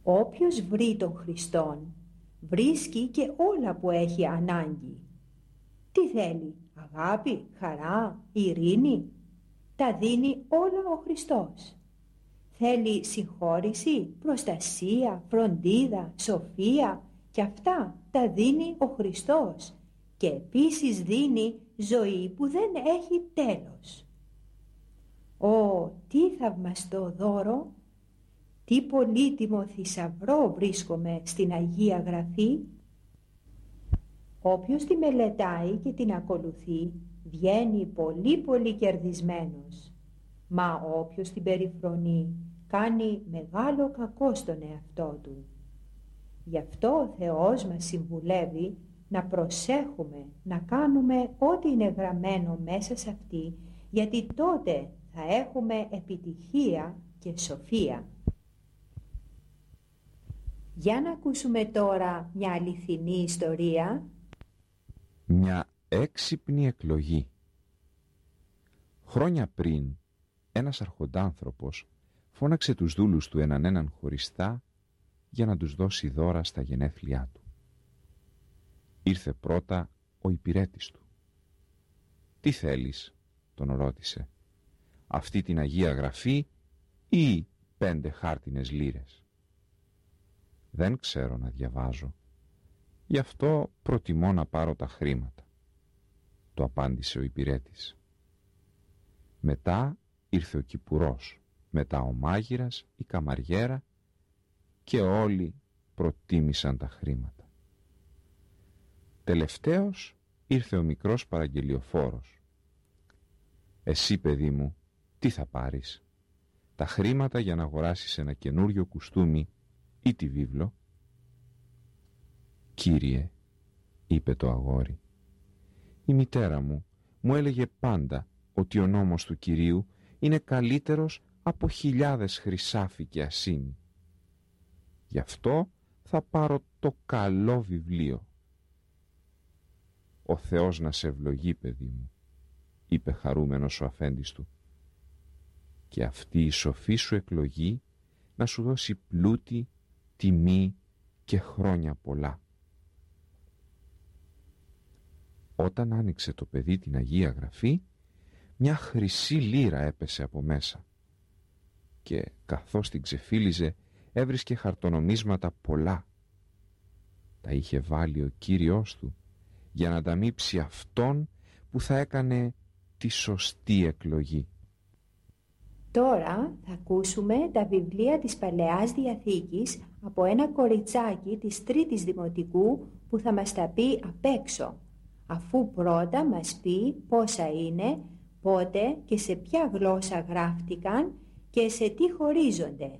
Όποιος βρει τον Χριστόν, βρίσκει και όλα που έχει ανάγκη. Τι θέλει? Αγάπη, χαρά, ειρήνη? Τα δίνει όλα ο Χριστός. Θέλει συγχώρηση, προστασία, φροντίδα, σοφία, και αυτά τα δίνει ο Χριστός. Και επίσης δίνει ζωή που δεν έχει τέλος. Ω, τι θαυμαστό δώρο! Τι πολύτιμο θησαυρό βρίσκομαι στην Αγία Γραφή! Όποιος τη μελετάει και την ακολουθεί, βγαίνει πολύ κερδισμένος. Μα όποιος την περιφρονεί, κάνει μεγάλο κακό στον εαυτό του. Γι' αυτό ο Θεός μας συμβουλεύει να προσέχουμε, να κάνουμε ό,τι είναι γραμμένο μέσα σε αυτή, γιατί τότε θα έχουμε επιτυχία και σοφία. Για να ακούσουμε τώρα μια αληθινή ιστορία. Μια έξυπνη εκλογή. Χρόνια πριν, ένας αρχοντάνθρωπος φώναξε τους δούλους του έναν χωριστά για να τους δώσει δώρα στα γενέθλιά του. Ήρθε πρώτα ο υπηρέτης του. «Τι θέλεις?» τον ρώτησε. «Αυτή την Αγία Γραφή ή 5 χάρτινες λίρες?» «Δεν ξέρω να διαβάζω. Γι' αυτό προτιμώ να πάρω τα χρήματα», το απάντησε ο υπηρέτης. Μετά ήρθε ο κηπουρός, μετά ο μάγειρας, η καμαριέρα, και όλοι προτίμησαν τα χρήματα. Τελευταίος ήρθε ο μικρός παραγγελιοφόρος. «Εσύ, παιδί μου, τι θα πάρεις? Τα χρήματα για να αγοράσεις ένα καινούριο κουστούμι ή τη βίβλο?» «Κύριε», είπε το αγόρι, «η μητέρα μου έλεγε πάντα ότι ο νόμος του Κυρίου είναι καλύτερος από χιλιάδες χρυσάφι και ασήμι. Γι' αυτό θα πάρω το καλό βιβλίο». «Ο Θεός να σε ευλογεί, παιδί μου», είπε χαρούμενος ο αφέντης του, «και αυτή η σοφή σου εκλογή να σου δώσει πλούτη, τιμή και χρόνια πολλά». Όταν άνοιξε το παιδί την Αγία Γραφή, μια χρυσή λίρα έπεσε από μέσα και καθώς την ξεφύλιζε έβρισκε χαρτονομίσματα πολλά. Τα είχε βάλει ο Κύριος του για να ανταμείψει αυτόν που θα έκανε τη σωστή εκλογή. Τώρα θα ακούσουμε τα βιβλία της Παλαιάς Διαθήκης από ένα κοριτσάκι της 3ης Δημοτικού που θα μας τα πει απ' έξω, αφού πρώτα μας πει πόσα είναι, πότε και σε ποια γλώσσα γράφτηκαν και σε τι χωρίζονται.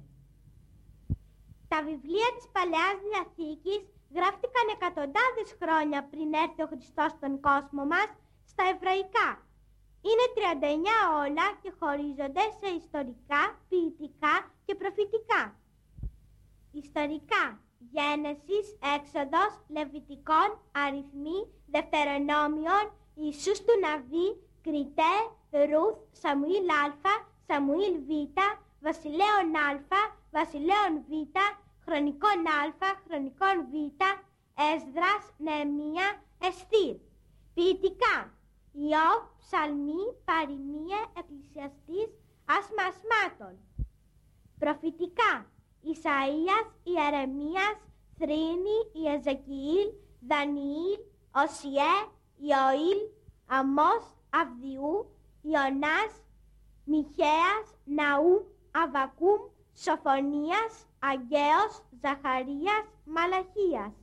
Τα βιβλία της Παλαιάς Διαθήκης γράφτηκαν εκατοντάδες χρόνια πριν έρθει ο Χριστός στον κόσμο μας στα εβραϊκά. Είναι 39 όλα και χωρίζονται σε ιστορικά, ποιητικά και προφητικά. Ιστορικά: Γένεσης, Έξοδος, Λεβιτικών, Αριθμοί, Δευτερονόμιον, Ιησούς του Ναβί, Κριτέ, Ρουθ, Σαμουήλ Α, Σαμουήλ Β, Βασιλέων Α, Βασιλέων Β, Χρονικών Α, Χρονικών Β, Έσδρας, Νεεμία, Εστήρ. Ποιητικά: Ιώβ, Ψαλμοί, Παροιμία, Εκκλησιαστής, Άσμα Ασμάτων. Προφητικά: Ισαΐας, Ιερεμίας, Θρήνη, Ιεζεκιήλ, Δανιήλ, Οσιέ, Ιωήλ, Αμώς, Αβδιού, Ιωνάς, Μιχαίας, Ναούμ, Αβακούμ, Σοφονίας, Αγγαίος, Ζαχαρίας, Μαλαχίας.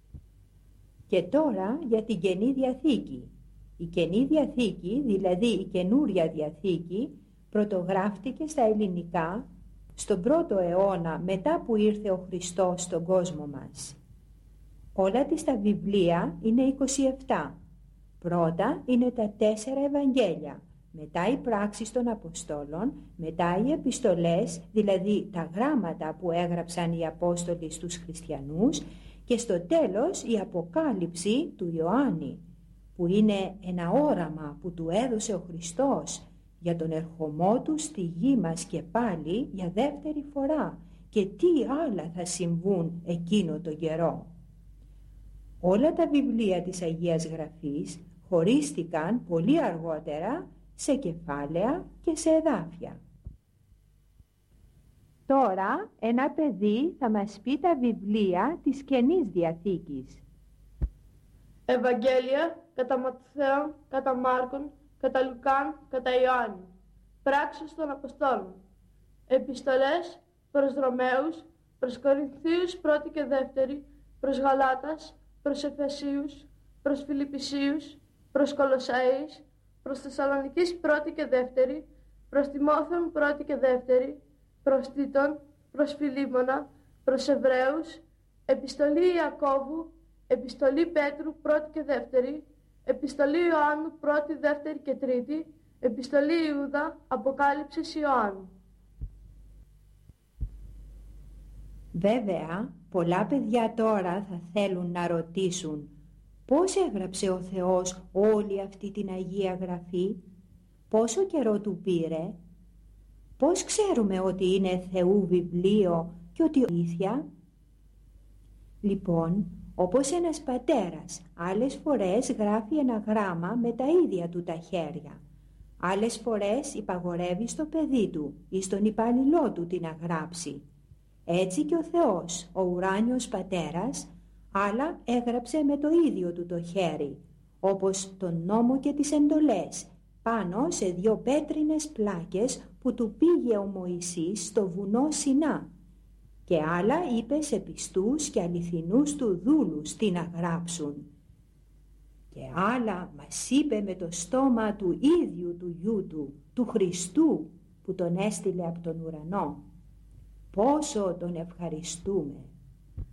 Και τώρα για την Καινή Διαθήκη. Η Καινή Διαθήκη, δηλαδή η Καινούρια Διαθήκη, πρωτογράφτηκε στα ελληνικά στον 1ο αιώνα μετά που ήρθε ο Χριστός στον κόσμο μας. Όλα της τα βιβλία είναι 27. Πρώτα είναι τα 4 Ευαγγέλια, μετά οι πράξεις των Αποστόλων, μετά οι επιστολές, δηλαδή τα γράμματα που έγραψαν οι Απόστολοι στους χριστιανούς, και στο τέλος η Αποκάλυψη του Ιωάννη, που είναι ένα όραμα που του έδωσε ο Χριστός για τον ερχομό του στη γη μας και πάλι για δεύτερη φορά και τι άλλα θα συμβούν εκείνο το καιρό. Όλα τα βιβλία της Αγίας Γραφής χωρίστηκαν πολύ αργότερα σε κεφάλαια και σε εδάφια. Τώρα ένα παιδί θα μας πει τα βιβλία της Καινής Διαθήκης. Ευαγγέλια κατά Ματθαίον, κατά Μάρκον, κατά Λουκάν, κατά Ιωάννη. Πράξεις των Αποστόλων. Επιστολές προς Ρωμαίους, προς Κορινθίους πρώτη και δεύτερη, προς Γαλάτας, προς Εφεσίους, προς Φιλιππισίους, προς Κολοσσαείς, προς Θεσσαλονικής πρώτη και δεύτερη, προς Τιμόθεον πρώτη και δεύτερη, προς Τίτον, προς Φιλίμωνα, προς Εβραίους, επιστολή Ιακώβου, επιστολή Πέτρου πρώτη και δεύτερη, επιστολή Ιωάννου πρώτη, δεύτερη και τρίτη, επιστολή Ιούδα, αποκάλυψης Ιωάννου. Βέβαια, πολλά παιδιά τώρα θα θέλουν να ρωτήσουν πώς έγραψε ο Θεός όλη αυτή την Αγία Γραφή, πόσο καιρό του πήρε, πώς ξέρουμε ότι είναι Θεού βιβλίο και ότι αλήθεια. Λοιπόν, όπως ένας πατέρας άλλες φορές γράφει ένα γράμμα με τα ίδια του τα χέρια, άλλες φορές υπαγορεύει στο παιδί του ή στον υπάλληλό του τι να γράψει. Έτσι και ο Θεός, ο ουράνιος πατέρας, άλλα έγραψε με το ίδιο του το χέρι, όπως τον νόμο και τις εντολές, πάνω σε 2 πέτρινες πλάκες που του πήγε ο Μωυσής στο βουνό Σινά, και άλλα είπε σε πιστούς και αληθινούς του δούλους τι να γράψουν, και άλλα μας είπε με το στόμα του ίδιου του Γιού του, του Χριστού, που τον έστειλε από τον ουρανό. Πόσο τον ευχαριστούμε!